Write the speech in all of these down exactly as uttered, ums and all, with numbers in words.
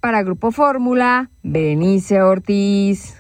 Para Grupo Fórmula, Berenice Ortiz.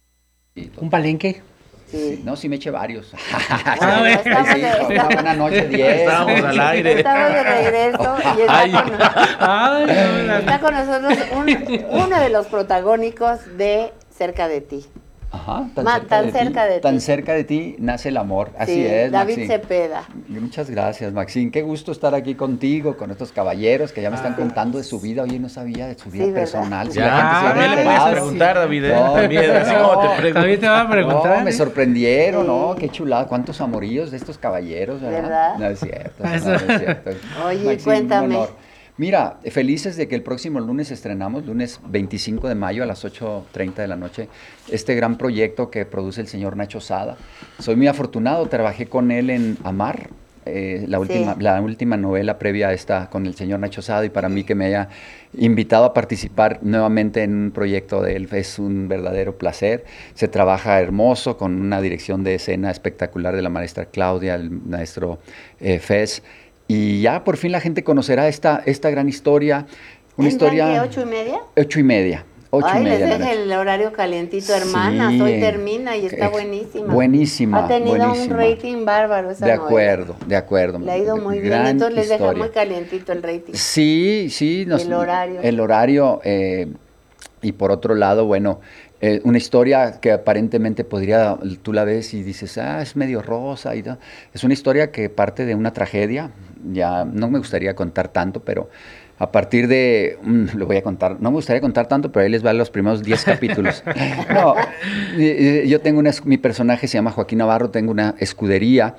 ¿Un palenque? Sí. No, sí me eché varios. Ah, bueno, estamos Sí, de- una buena noche, diez. Estábamos al aire. Estamos de regreso y está, Ay. con, Ay, no, la- está con nosotros un- uno de los protagónicos de Cerca de ti. Ajá, tan, Ma- cerca, tan de cerca ti, de ti. Tan cerca de ti nace el amor. Así Sí, es, David Maxine. Cepeda. Muchas gracias, Maxine. Qué gusto estar aquí contigo, con estos caballeros que ya me están contando de su vida. Oye, no sabía de su vida Sí, ¿verdad? personal. Si Ya, la gente se hubiera también le puedes enterado. preguntar, David, ¿eh? No, También, así no. como te pregunto. También te van a preguntar. No, me ¿eh? sorprendieron, Sí. ¿no? Qué chulada, cuántos amorillos de estos caballeros, ¿verdad? ¿Verdad? No es cierto, no, no es cierto. Oye, Maxine, cuéntame. un honor. Mira, felices de que el próximo lunes estrenamos, lunes veinticinco de mayo a las ocho treinta de la noche, este gran proyecto que produce el señor Nacho Sada. Soy muy afortunado, trabajé con él en Amar, eh, la, última, Sí. la última novela previa a esta con el señor Nacho Sada, y para mí que me haya invitado a participar nuevamente en un proyecto de él es un verdadero placer. Se trabaja hermoso con una dirección de escena espectacular de la maestra Claudia, el maestro eh, Fez. Y ya por fin la gente conocerá esta, esta gran historia. Una ¿Entran historia. qué, ocho y media? Ocho y media. Ocho Ay, y media. les de la deja noche. el horario calientito, hermanas. Sí. Hoy termina y está Ex- buenísima. Buenísima. Ha tenido buenísima. un rating bárbaro esa De novela. acuerdo, de acuerdo. Le ha ido muy bien, Gran entonces les deja historia. muy calientito el rating. Sí, sí. El horario. El horario. eh, y por otro lado, bueno, eh, una historia que aparentemente podría, tú la ves y dices, ah, es medio rosa. Y tal. Es una historia que parte de una tragedia. Ya no me gustaría contar tanto, pero a partir de, mm, lo voy a contar, no me gustaría contar tanto, pero ahí les van los primeros diez capítulos. No, eh, eh, yo tengo una, es- mi personaje se llama Joaquín Navarro, tengo una escudería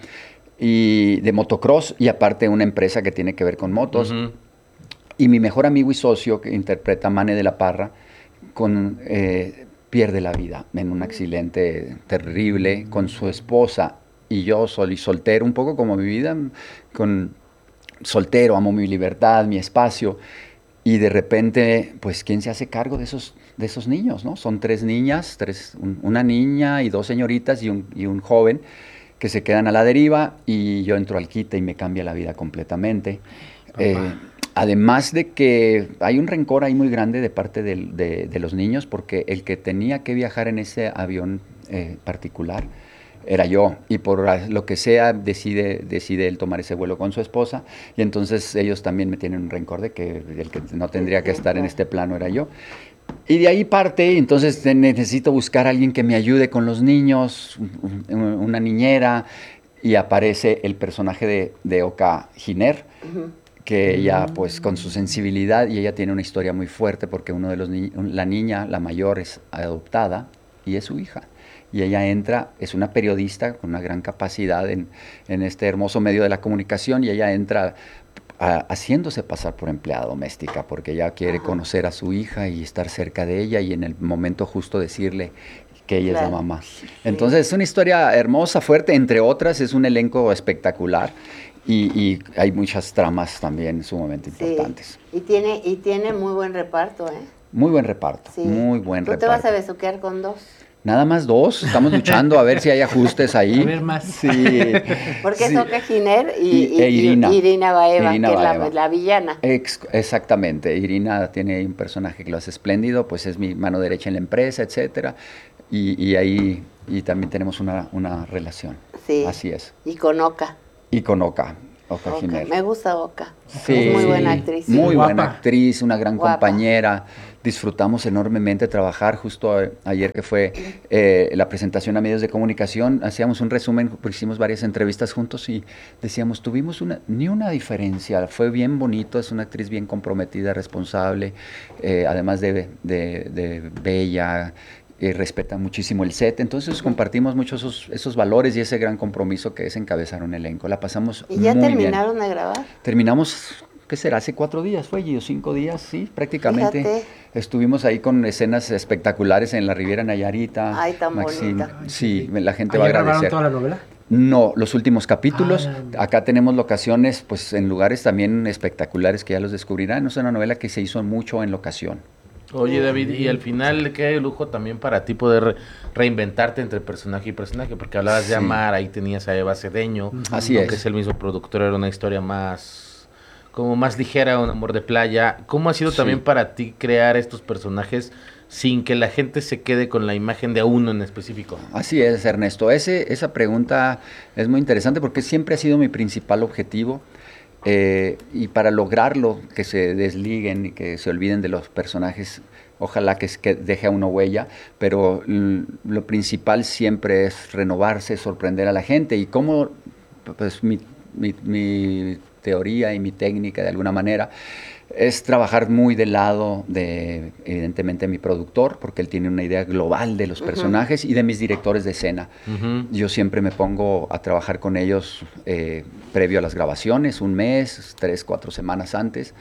y de motocross y aparte una empresa que tiene que ver con motos. Ujú. Y mi mejor amigo y socio, que interpreta a Mane de la Parra, con, eh, pierde la vida en un accidente terrible con su esposa. Y yo soy soltero, un poco como mi vida, con soltero, amo mi libertad, mi espacio. Y de repente, pues, ¿quién se hace cargo de esos, de esos niños, no? Son tres niñas, tres, un- una niña y dos señoritas y un, y un joven que se quedan a la deriva y yo entro al quite y me cambia la vida completamente. Eh, además de que hay un rencor ahí muy grande de parte del- de, de los niños porque el que tenía que viajar en ese avión eh, particular era yo y por lo que sea decide, decide él tomar ese vuelo con su esposa y entonces ellos también me tienen un rencor de que el que no tendría que estar en este plano era yo. Y de ahí parte, entonces te- necesito buscar a alguien que me ayude con los niños, un- un- una niñera, y aparece el personaje de, de Oka Giner, que ella, pues, con su sensibilidad, y ella tiene una historia muy fuerte porque uno de los ni- la niña, la mayor, es adoptada y es su hija. Y ella entra, es una periodista con una gran capacidad en, en este hermoso medio de la comunicación y ella entra a- haciéndose pasar por empleada doméstica porque ella quiere Ajá. conocer a su hija y estar cerca de ella y en el momento justo decirle que ella es Claro. la mamá. Entonces es una historia hermosa, fuerte, entre otras, es un elenco espectacular y, y hay muchas tramas también sumamente Sí. importantes. Y tiene, y tiene muy buen reparto, ¿eh? Muy buen reparto, Sí. muy buen Tú reparto. te vas a besuquear con dos. Nada más dos, estamos luchando a ver si hay ajustes ahí. A ver más. Sí. Porque sí. es Oka Giner y, Y- y- e Irina. y Irina Baeva, Irina que Baeva. es la, la villana. Ex- exactamente, Irina tiene un personaje que lo hace espléndido, pues es mi mano derecha en la empresa, etcétera, y, y ahí y también tenemos una, una relación. Sí. Así es. Y con Oka. Y con Oka, Oka Oka. Giner. Me gusta Oka. Sí, Es muy buena actriz. sí. Muy Guapa. buena actriz, una gran Guapa. compañera. Disfrutamos enormemente trabajar. Justo eh, ayer que fue eh, la presentación a medios de comunicación, hacíamos un resumen, porque hicimos varias entrevistas juntos y decíamos, tuvimos una, ni una diferencia. Fue bien bonito, es una actriz bien comprometida, responsable, eh, además de, de- de bella. Eh, respeta muchísimo el set, entonces compartimos mucho esos, esos valores y ese gran compromiso que es encabezar un elenco. La pasamos ¿Y ya muy bien. terminaron de grabar? Terminamos, ¿qué será? Hace cuatro días fue, Gio, cinco días, sí, prácticamente. Fíjate. Estuvimos ahí con escenas espectaculares en la Riviera Nayarita. Ay, tan Maxine. bonita. Sí, la gente va a ¿Ayer grabaron agradecer. toda la novela? No, los últimos capítulos. Ah. Acá tenemos locaciones, pues, en lugares también espectaculares que ya los descubrirán. Es una novela que se hizo mucho en locación. Oye, David, y al final, qué lujo también para ti poder re- reinventarte entre personaje y personaje, porque hablabas de Sí. Amar, ahí tenías a Eva Cedeño, Así aunque es. es el mismo productor, era una historia más como más ligera, un amor de playa. ¿Cómo ha sido Sí. también para ti crear estos personajes sin que la gente se quede con la imagen de uno en específico? Así es, Ernesto. Ese, esa pregunta es muy interesante porque siempre ha sido mi principal objetivo. Eh, y para lograrlo, que se desliguen y que se olviden de los personajes, ojalá que, que deje a uno huella, pero l- lo principal siempre es renovarse, sorprender a la gente. Y cómo, pues mi, mi, mi teoría y mi técnica de alguna manera es trabajar muy del lado de, evidentemente, mi productor, porque él tiene una idea global de los Ujú. personajes, y de mis directores de escena. Ujú. Yo siempre me pongo a trabajar con ellos eh, previo a las grabaciones, un mes, tres, cuatro semanas antes,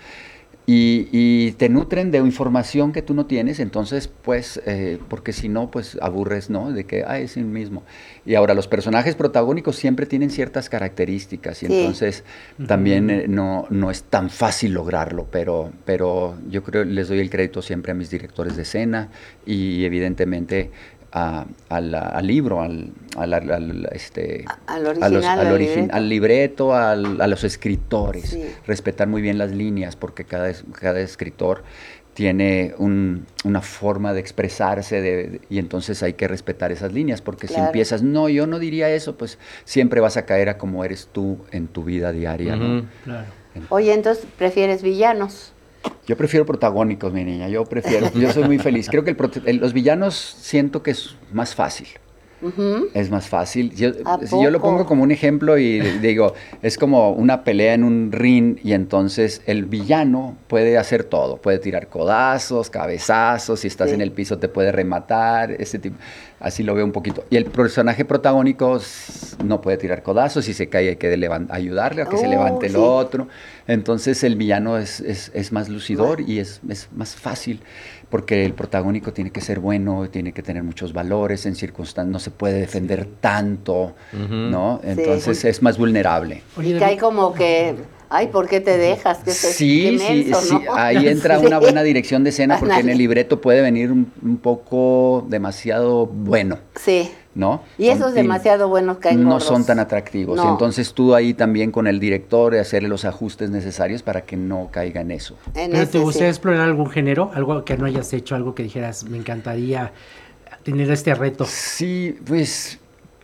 y, y te nutren de información que tú no tienes, entonces, pues, eh, porque si no, pues aburres, ¿no? De que, ah, es el mismo. Y ahora, los personajes protagónicos siempre tienen ciertas características, y Sí. entonces también eh, no, no es tan fácil lograrlo, pero, pero yo creo, les doy el crédito siempre a mis directores de escena y evidentemente a- al, al libro, al, al- al- al, este, Al a los- original, al, al origi- libreto. al libreto, al- a los escritores, Sí. respetar muy bien las líneas, porque cada, es- cada escritor tiene un- una forma de expresarse de- de- y entonces hay que respetar esas líneas, porque si Claro. empiezas, no, yo no diría eso, pues siempre vas a caer a como eres tú en tu vida diaria, ¿no? Ujú. Claro. Oye, entonces, ¿prefieres villanos? Yo prefiero protagónicos, mi niña, yo prefiero, yo soy muy feliz. Creo que el prote- el- los villanos siento que es más fácil. Ujú. Es más fácil. Yo, ¿A si yo lo poco? pongo como un ejemplo y digo, es como una pelea en un ring y entonces el villano puede hacer todo. Puede tirar codazos, cabezazos, si estás Sí. en el piso te puede rematar, ese tipo. Así lo veo un poquito. Y el personaje protagónico s- no puede tirar codazos, si se cae hay que levan- ayudarle a que se Oh, levante el sí. otro. Entonces el villano es, es, es más lucidor Bueno. y es, es más fácil, porque el protagónico tiene que ser bueno, tiene que tener muchos valores en circunstancias, no se puede defender tanto, Ujú. ¿no? Sí. Entonces es más vulnerable. Oye, Y que David, hay como que, ay, ¿por qué te dejas? Que se- Sí, qué sí, menso, sí, ¿no? ahí entra Sí. una buena dirección de escena, porque en Ándale. el libreto puede venir un, un poco demasiado bueno, Sí. ¿no? Y esos Son- demasiado buenos caen no gordos. son tan atractivos. No. Entonces tú ahí también con el director hacerle los ajustes necesarios para que no caiga en eso. En ¿Pero ese te gustaría sí. explorar algún género? Algo que no hayas hecho, algo que dijeras, me encantaría tener este reto. Sí, pues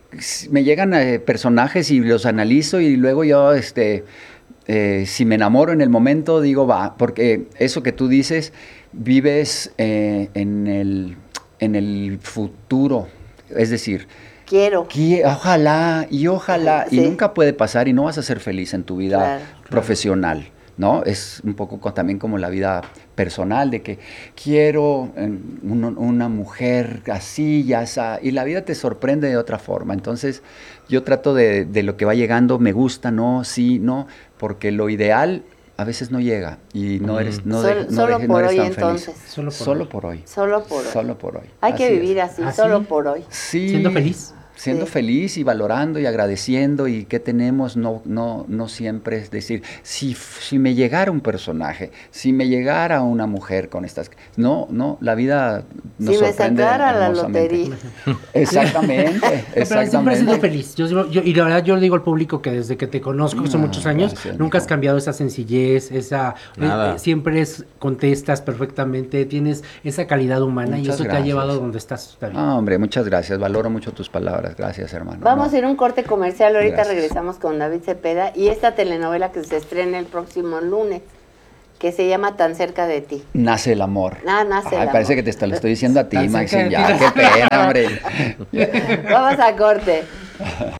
s- me llegan eh, personajes y los analizo y luego yo, este, eh, si me enamoro en el momento, digo, va, porque eso que tú dices, vives eh, en el, en el futuro, es decir, Quiero. qui- ojalá y ojalá, y Sí. nunca puede pasar y no vas a ser feliz en tu vida Claro. profesional, ¿no? Es un poco co- también como la vida personal, de que quiero eh, un- una mujer así, ya esa, y la vida te sorprende de otra forma. Entonces, yo trato de, de lo que va llegando, me gusta, no, sí, no, porque lo ideal a veces no llega y no Ujú. eres, no, Sol- de- no solo deje- no por eres hoy, tan entonces. feliz. Solo por Solo hoy. por hoy. Solo por hoy. Solo por hoy. Hay que Así es. vivir así, ¿Ah, solo sí? por hoy. Sí. Siendo feliz. Siendo Sí. feliz y valorando y agradeciendo y qué tenemos, no, no, no siempre es decir, si, f- si me llegara un personaje, si me llegara una mujer con estas... No, no, la vida nos Si me sorprende sacara la hermosamente. lotería. Exactamente, No, pero siempre has sido exactamente. feliz. Yo, digo- yo- y la verdad yo le digo al público que desde que te conozco, que son Ah, muchos años, gracias, nunca has mijo. cambiado esa sencillez, esa Nada. eh, siempre es contestas perfectamente, tienes esa calidad humana y Muchas eso te ha gracias. llevado a donde estás, David. Ah, hombre, muchas gracias, valoro mucho tus palabras, gracias hermano. Vamos No, a ir a un corte comercial, ahorita Gracias. regresamos con David Cepeda y esta telenovela que se estrena el próximo lunes, que se llama Tan cerca de ti. Nace el amor. Ah, nace el Ay, parece amor. que te, te lo estoy diciendo a ti, Tan cerca Maxine, de ya, ti. qué pena, hombre. Vamos a corte.